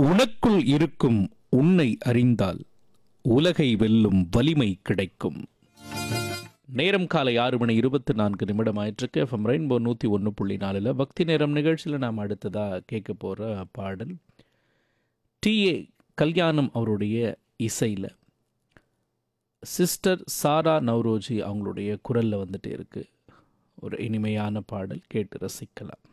உனக்குள் இருக்கும் உன்னை அறிந்தால் உலகை வெல்லும் வலிமை கிடைக்கும். நேரம் காலை 6:24 ஆயிற்றுக்கு. எஃப்எம் ரெயின்போ 101.4 பக்தி நேரம் நிகழ்ச்சியில் நாம் அடுத்ததாக கேட்க போகிற பாடல் டி.ஏ. கல்யாணம் அவருடைய இசையில் சிஸ்டர் சாரா நவ்ரோஜி அவங்களுடைய குரலில் வந்துட்டு இருக்குது. ஒரு இனிமையான பாடல், கேட்டு ரசிக்கலாம்.